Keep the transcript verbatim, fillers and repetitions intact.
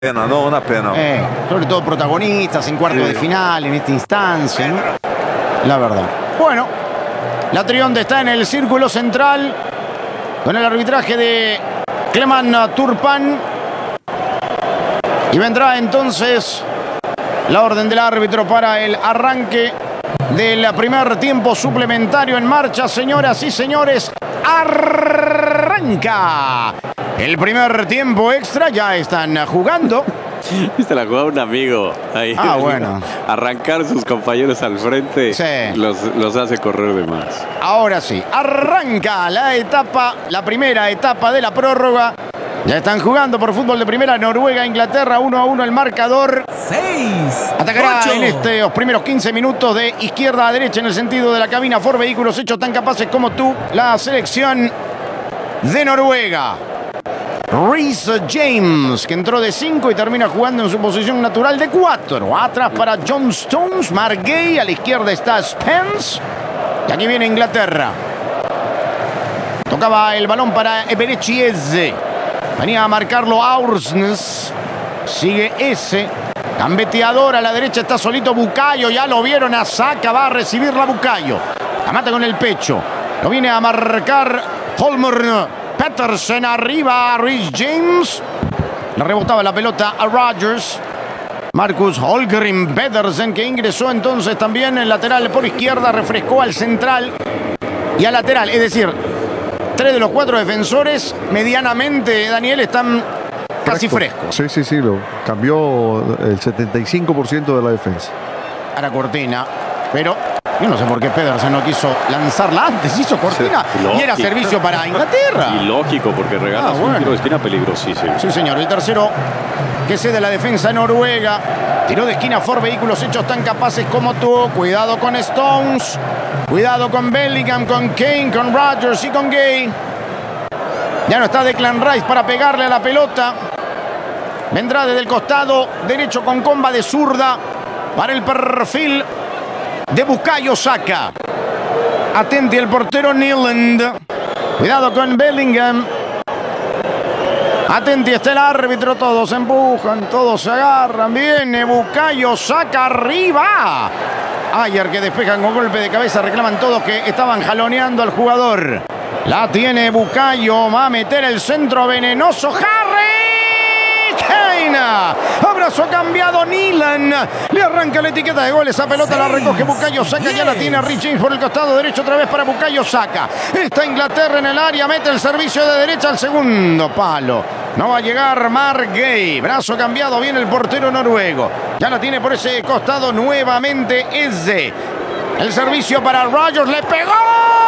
Pena, no, una pena. Eh, sobre todo protagonistas en cuartos sí. de final, en esta instancia, ¿no? La verdad. Bueno, la Trionde está en el círculo central con el arbitraje de Cleman Turpan. Y vendrá entonces la orden del árbitro para el arranque del primer tiempo suplementario en marcha, señoras y señores. Arranca el primer tiempo extra, ya están jugando. Se la jugaba un amigo ahí. Ah, bueno. Arrancar sus compañeros al frente sí. los, los hace correr de más. Ahora sí, arranca la etapa, la primera etapa de la prórroga. Ya están jugando por fútbol de primera Noruega, Inglaterra, uno a uno el marcador. seis. Atacará ocho. en estos primeros quince minutos de izquierda a derecha en el sentido de la cabina Ford Vehículos hechos tan capaces como tú. La selección de Noruega. Reece James, que entró de cinco y termina jugando en su posición natural de cuatro. Atrás para John Stones, Mark Gay. A la izquierda está Spence. Y aquí viene Inglaterra. Tocaba el balón para Eberechi Eze. Venía a marcarlo Aursnes. Sigue ese. Gambeteador a la derecha está solito Bukayo. Ya lo vieron a Saka. Va a recibirla Bukayo. La mata con el pecho. Lo viene a marcar Holmgren. Petersen arriba a Reece James. Le rebotaba la pelota a Rodgers. Marcus Holmgren Pedersen, que ingresó entonces también en lateral por izquierda. Refrescó al central y al lateral. Es decir, tres de los cuatro defensores medianamente, Daniel, están casi frescos. Sí, sí, sí. Lo cambió el setenta y cinco por ciento de la defensa. A la Cortina. Pero yo no sé por qué Pedersen no quiso lanzarla antes. Hizo Cortina sí, y era servicio para Inglaterra. Y lógico, porque regala ah, bueno. un tiro de esquina peligrosísimo. Sí, señor. El tercero que cede la defensa noruega. Tiro de esquina Ford Vehículos hechos tan capaces como tú. Cuidado con Stones. Cuidado con Bellingham, con Kane, con Rodgers y con Gay. Ya no está Declan Rice para pegarle a la pelota. Vendrá desde el costado derecho con comba de zurda para el perfil de Bukayo Saka. Atente el portero Nyland. Cuidado con Bellingham. Atente está el árbitro. Todos empujan, todos se agarran. Viene Bukayo Saka arriba. Ayer que despejan con golpe de cabeza. Reclaman todos que estaban jaloneando al jugador. La tiene Bukayo. Va a meter el centro venenoso. Harry Kane. Abrazo cambiado Nyland. Le arranca la etiqueta de goles. Esa pelota la recoge Bukayo Saka. Ya la tiene Reece James por el costado derecho. Otra vez para Bukayo Saka. Está Inglaterra en el área. Mete el servicio de derecha al segundo palo. No va a llegar Mark Gay. Brazo cambiado. Viene el portero noruego. Ya la tiene por ese costado nuevamente Eze. El servicio para Rodgers. Le pegó.